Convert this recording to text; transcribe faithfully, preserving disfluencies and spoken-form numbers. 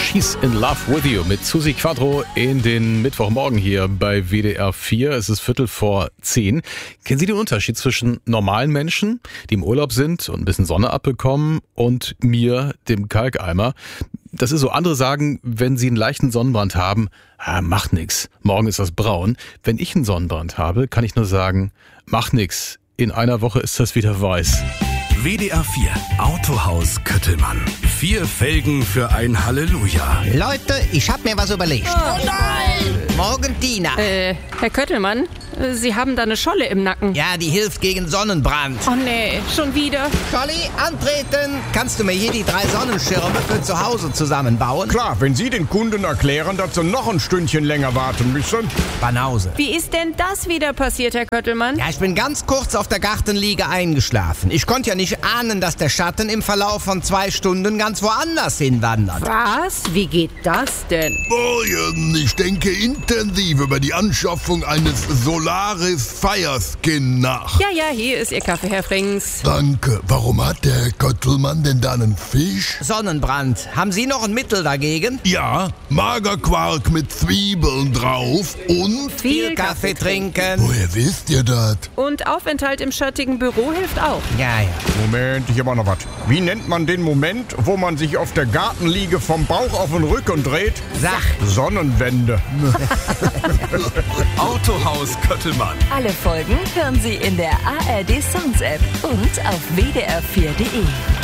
She's in Love with You mit Susi Quadro in den Mittwochmorgen hier bei W D R vier. Es ist Viertel vor zehn. Kennen Sie den Unterschied zwischen normalen Menschen, die im Urlaub sind und ein bisschen Sonne abbekommen, und mir, dem Kalkeimer? Das ist so, andere sagen, wenn sie einen leichten Sonnenbrand haben, ah, macht nix, morgen ist das braun. Wenn ich einen Sonnenbrand habe, kann ich nur sagen, macht nix, in einer Woche ist das wieder weiß. W D R vier Autohaus Köttelmann. Vier Felgen für ein Halleluja. Leute, ich hab mir was überlegt. Oh nein! Morgen Tina. Äh, Herr Köttelmann, Sie haben da eine Scholle im Nacken. Ja, die hilft gegen Sonnenbrand. Oh nee, schon wieder? Scholli, antreten. Kannst du mir hier die drei Sonnenschirme für zu Hause zusammenbauen? Klar, wenn Sie den Kunden erklären, dass sie noch ein Stündchen länger warten müssen. Banause. Wie ist denn das wieder passiert, Herr Köttelmann? Ja, ich bin ganz kurz auf der Gartenliege eingeschlafen. Ich konnte ja nicht ahnen, dass der Schatten im Verlauf von zwei Stunden ganz woanders hinwandert. Was? Wie geht das denn? Morgen, ich denke intensiv über die Anschaffung eines Solaris Fireskin nach. Ja, ja, hier ist Ihr Kaffee, Herr Frings. Danke. Warum hat der Herr Köttelmann denn da einen Fisch? Sonnenbrand. Haben Sie noch ein Mittel dagegen? Ja, Magerquark mit Zwiebeln drauf und... Viel Kaffee trinken. Woher wisst ihr das? Und Aufenthalt im schattigen Büro hilft auch. Ja, ja. Moment, ich hab auch noch was. Wie nennt man den Moment, wo man sich auf der Gartenliege vom Bauch auf den Rücken dreht? Sach. Sonnenwende. Autohaus Köttelmann. Alle Folgen hören Sie in der A R D Songs App und auf w d r vier punkt d e.